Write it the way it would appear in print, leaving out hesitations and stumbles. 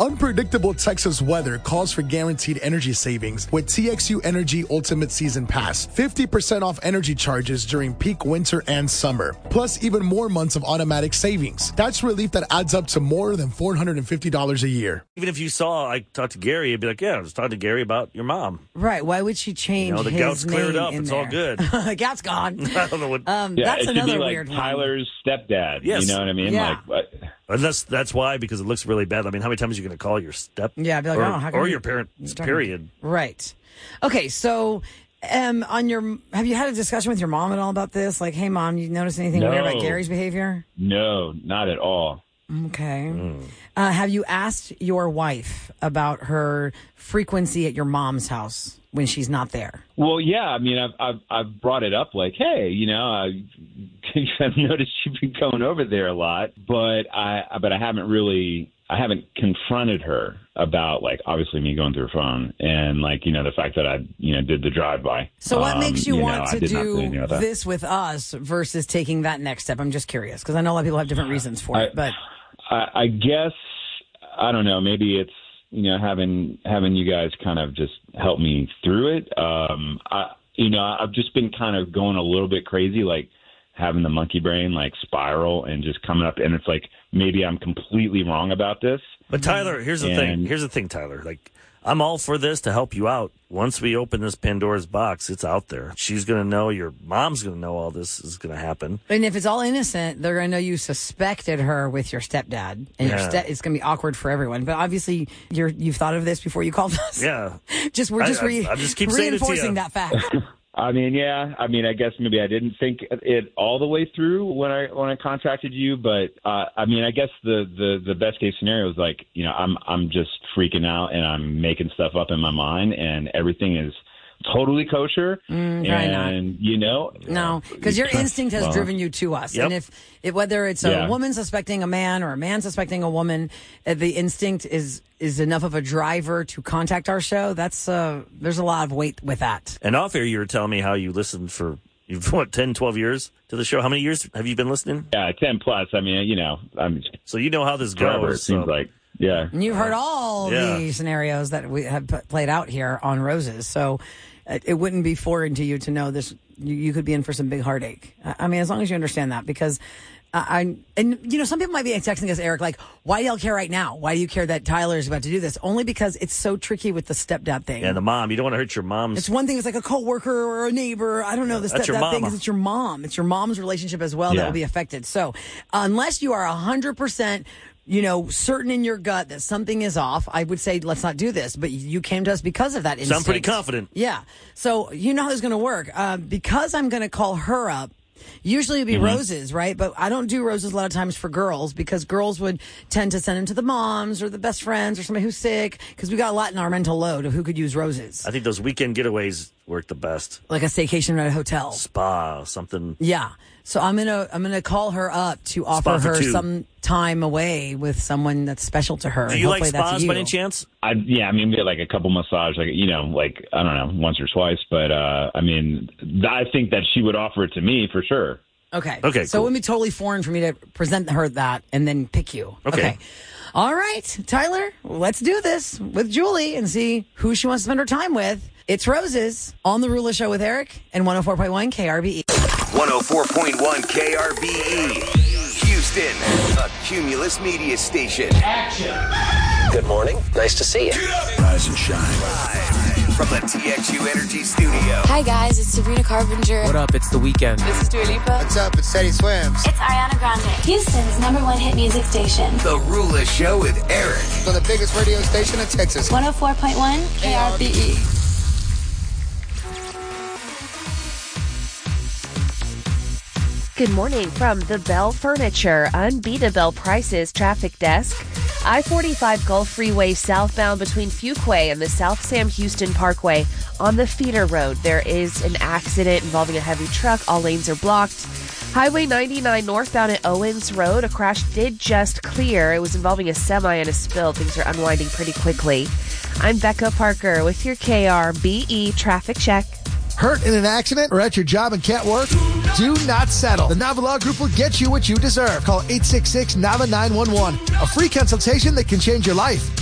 Unpredictable Texas weather calls for guaranteed energy savings with TXU Energy Ultimate Season Pass. 50% off energy charges during peak winter and summer. Plus even more months of automatic savings. That's relief that adds up to more than $450 a year. Even if you saw, I talked to Gary, you'd be like, yeah, I was talking to Gary about your mom. Right. Why would she change the his gout's cleared name up. It's there? all good. The gout's gone. I don't know what. That's it another should be like weird one. Tyler's stepdad. Yes. You know what I mean? Yeah. Like, what? Unless that's why, because it looks really bad. I mean, how many times are you going to call your Yeah, I'd be like, how come or you- your parents, period? Right. Okay, so have you had a discussion with your mom at all about this? Like, hey, Mom, you notice anything weird about Gary's behavior? No, not at all. Okay. Have you asked your wife about her frequency at your mom's house when she's not there? Well, yeah. I mean, I've brought it up. Like, hey, I've noticed you've been going over there a lot, but I haven't confronted her about, like, obviously me going through her phone and, like, the fact that I did the drive-by. So what makes you want to do that. this with us versus taking that next step? I'm just curious because I know a lot of people have different reasons for it. But I guess, I don't know, maybe it's, having you guys kind of just help me through it. I've just been kind of going a little bit crazy, like having the monkey brain like spiral and just coming up. And it's like, maybe I'm completely wrong about this. But Tyler, here's the thing. Here's the thing, Tyler. Like, I'm all for this to help you out. Once we open this Pandora's box, it's out there. She's going to know. Your mom's going to know all this is going to happen. And if it's all innocent, they're going to know you suspected her with your stepdad, and it's going to be awkward for everyone. But obviously, you've thought of this before you called us. Yeah, I just keep reinforcing that fact. I mean, yeah. I mean, I guess maybe I didn't think it all the way through when I contacted you, but I mean, I guess the best case scenario is like, I'm just freaking out and I'm making stuff up in my mind, and everything is totally kosher. And no, because your instinct has driven you to us. Yep. And whether it's a woman suspecting a man or a man suspecting a woman, the instinct is enough of a driver to contact our show. That's there's a lot of weight with that. And off air, you were telling me how you listened for 10, 12 years to the show. How many years have you been listening? Yeah, 10 plus. I mean, so you know how this forever, goes. it seems like. Yeah. And you've heard all the scenarios that we have played out here on Roses. So it wouldn't be foreign to you to know this. You could be in for some big heartache. I mean, as long as you understand that, because some people might be texting us, Eric, like, why do y'all care right now? Why do you care that Tyler is about to do this? Only because it's so tricky with the stepdad thing. Yeah, the mom. You don't want to hurt your mom's. It's one thing. It's like a coworker or a neighbor. I don't know. The stepdad thing is it's your mom. It's your mom's relationship as well that will be affected. So unless you are 100%, certain in your gut that something is off, I would say let's not do this. But you came to us because of that instinct. Sound pretty confident. Yeah. So you know how this is going to work. Because I'm going to call her up. Usually it'd be roses, right? But I don't do roses a lot of times for girls because girls would tend to send them to the moms or the best friends or somebody who's sick because we got a lot in our mental load of who could use roses. I think those weekend getaways work the best. Like a staycation at a hotel. Spa, something. Yeah. So I'm gonna call her up to offer her some time away with someone that's special to her. Do you like spas by any chance? Maybe like a couple massage, like I don't know, once or twice. But I think that she would offer it to me for sure. Okay. Okay. So it would be totally foreign for me to present her that and then pick you. Okay. All right, Tyler, let's do this with Julie and see who she wants to spend her time with. It's Roses on the Rula Show with Eric and 104.1 KRBE. 104.1 KRBE. Houston, a Cumulus media station. Action. Good morning. Nice to see you. Rise and shine. Live from the TXU Energy Studio. Hi, guys. It's Sabrina Carpenter. What up? It's The Weeknd. This is Dua Lipa. What's up? It's Teddy Swims. It's Ariana Grande. Houston's #1 hit music station. The Rula Show with Eric. For the biggest radio station in Texas. 104.1 KRBE. Good morning from the Bell Furniture Unbeatable Prices Traffic Desk. I-45 Gulf Freeway southbound between Fuquay and the South Sam Houston Parkway on the feeder road. There is an accident involving a heavy truck. All lanes are blocked. Highway 99 northbound at Owens Road. A crash did just clear. It was involving a semi and a spill. Things are unwinding pretty quickly. I'm Becca Parker with your KRBE Traffic Check. Hurt in an accident or at your job and can't work? Do not settle. The Nava Law Group will get you what you deserve. Call 866-NAVA-911. A free consultation that can change your life.